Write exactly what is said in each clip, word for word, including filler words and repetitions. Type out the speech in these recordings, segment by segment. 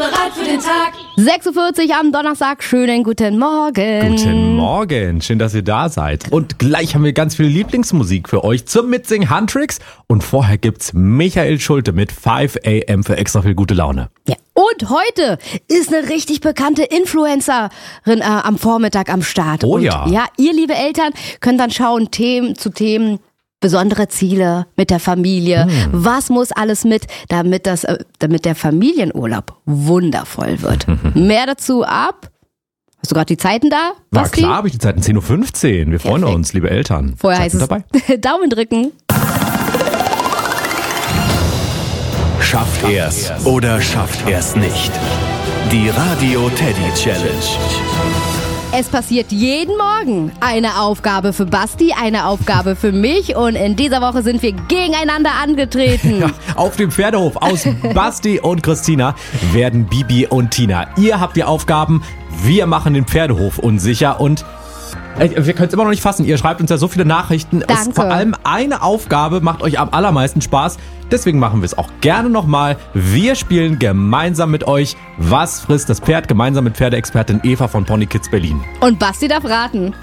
bereit für den Tag. sechs Uhr vierzig am Donnerstag. Schönen guten Morgen. Guten Morgen, schön, dass ihr da seid. Und gleich haben wir ganz viel Lieblingsmusik für euch zum Mitsingen Handtricks. Und vorher gibt's Michael Schulte mit fünf a m für extra viel gute Laune. Ja. Und heute ist eine richtig bekannte Influencerin äh, am Vormittag am Start. Oh Und ja. Ja, ihr liebe Eltern könnt dann schauen, Themen zu Themen, besondere Ziele mit der Familie. Hm. Was muss alles mit, damit das, äh, damit der Familienurlaub wundervoll wird. Mehr dazu ab. Hast du gerade die Zeiten da? Na Basti? klar, habe ich die Zeiten zehn Uhr fünfzehn. Wir freuen Perfekt. uns, liebe Eltern. Vorher Seid heißt es dabei. Daumen drücken. Schafft er's oder schafft er's nicht? Die Radio Teddy Challenge. Es passiert jeden Morgen eine Aufgabe für Basti, eine Aufgabe für mich und in dieser Woche sind wir gegeneinander angetreten. Ja, auf dem Pferdehof aus Basti und Christina werden Bibi und Tina. Ihr habt die Aufgaben, wir machen den Pferdehof unsicher und äh, wir können es immer noch nicht fassen. Ihr schreibt uns ja so viele Nachrichten. Es, Danke. vor allem eine Aufgabe macht euch am allermeisten Spaß. Deswegen machen wir es auch gerne nochmal. Wir spielen gemeinsam mit euch Was frisst das Pferd? Gemeinsam mit Pferdeexpertin Eva von Pony Kids Berlin. Und Basti darf raten.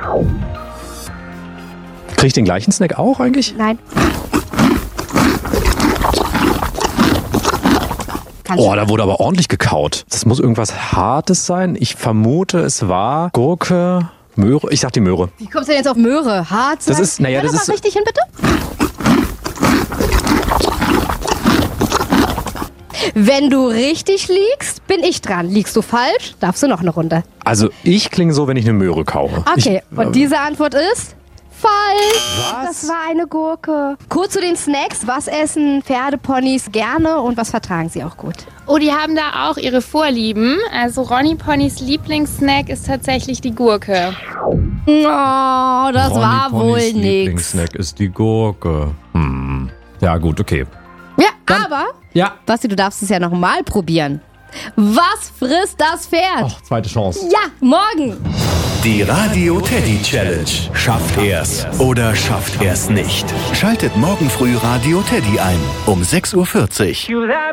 Krieg ich den gleichen Snack auch eigentlich? Nein. Oh, da wurde aber ordentlich gekaut. Das muss irgendwas Hartes sein. Ich vermute, es war Gurke, Möhre. Ich sag die Möhre. Wie kommst du denn jetzt auf Möhre? Hart sein? Das ist, naja, Hör das doch ist. mal richtig hin, bitte. Wenn du richtig liegst, bin ich dran. Liegst du falsch, darfst du noch eine Runde. Also ich klinge so, wenn ich eine Möhre kaue. Okay, Ich, und diese Antwort ist falsch. Was? Das war eine Gurke. Kurz zu den Snacks. Was essen Pferdeponys gerne und was vertragen sie auch gut? Oh, die haben da auch ihre Vorlieben. Also Ronny Ponys Lieblingssnack ist tatsächlich die Gurke. Oh, das Ronny war Ponys wohl nix. Lieblingssnack ist die Gurke. Hm. Ja gut, okay. Ja, aber, Ja. Basti, du darfst es ja noch mal probieren. Was frisst das Pferd? Och, zweite Chance. Ja, morgen. Die Radio Teddy Challenge. Schafft er's oder schafft er's nicht? Schaltet morgen früh Radio Teddy ein um sechs Uhr vierzig.